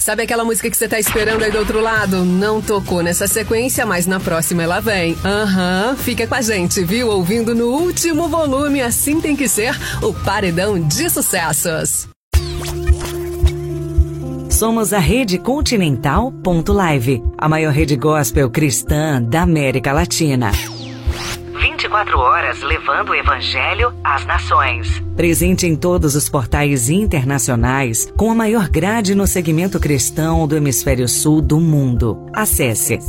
sabe aquela música que você tá esperando aí do outro lado? Não tocou nessa sequência, mas na próxima ela vem. Fica com a gente, viu? Ouvindo no último volume, assim tem que ser, o Paredão de Sucessos. Somos a Rede Continental.live, a maior rede gospel cristã da América Latina. 24 horas levando o Evangelho às nações. Presente em todos os portais internacionais, com a maior grade no segmento cristão do hemisfério sul do mundo. Acesse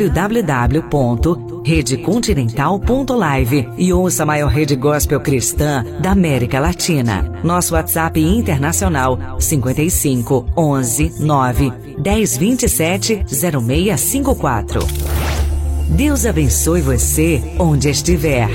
www.redecontinental.live e ouça a maior rede gospel cristã da América Latina. Nosso WhatsApp internacional 55 11 9 10 27 0654. Deus abençoe você onde estiver.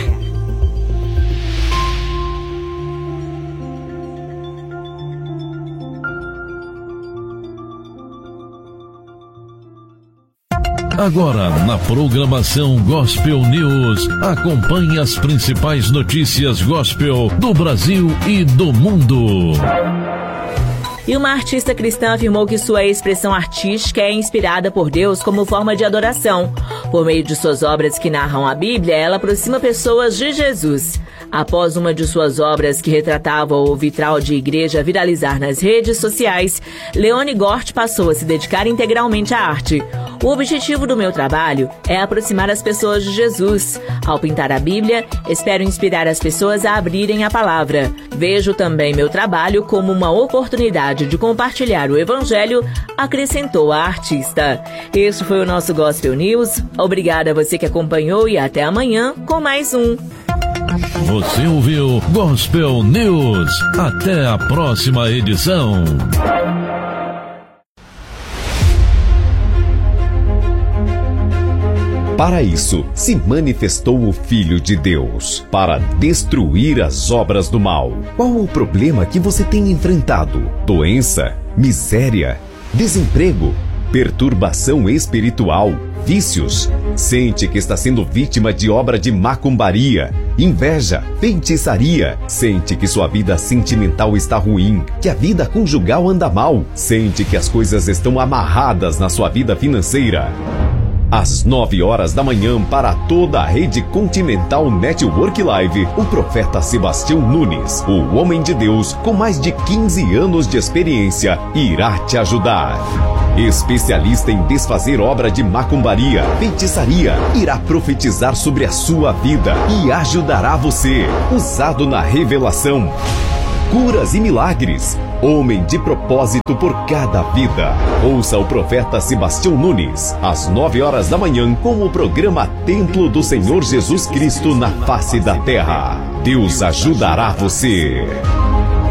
Agora, na programação Gospel News, acompanhe as principais notícias gospel do Brasil e do mundo. E uma artista cristã afirmou que sua expressão artística é inspirada por Deus como forma de adoração. Por meio de suas obras que narram a Bíblia, ela aproxima pessoas de Jesus. Após uma de suas obras que retratava o vitral de igreja viralizar nas redes sociais, Leone Gort passou a se dedicar integralmente à arte. O objetivo do meu trabalho é aproximar as pessoas de Jesus. Ao pintar a Bíblia, espero inspirar as pessoas a abrirem a palavra. Vejo também meu trabalho como uma oportunidade de compartilhar o Evangelho, acrescentou a artista. Este foi o nosso Gospel News. Obrigada a você que acompanhou e até amanhã com mais um. Você ouviu Gospel News. Até a próxima edição. Para isso, se manifestou o Filho de Deus, para destruir as obras do mal. Qual o problema que você tem enfrentado? Doença? Miséria? Desemprego? Perturbação espiritual? Vícios? Sente que está sendo vítima de obra de macumbaria? Inveja? Feitiçaria? Sente que sua vida sentimental está ruim? Que a vida conjugal anda mal? Sente que as coisas estão amarradas na sua vida financeira? Às 9 horas da manhã, para toda a Rede Continental Network Live, o profeta Sebastião Nunes, o homem de Deus com mais de 15 anos de experiência, irá te ajudar. Especialista em desfazer obra de macumbaria, feitiçaria, irá profetizar sobre a sua vida e ajudará você. Usado na revelação, curas e milagres. Homem de propósito por cada vida. Ouça o profeta Sebastião Nunes, às 9 horas da manhã, com o programa Templo do Senhor Jesus Cristo na face da terra. Deus ajudará você.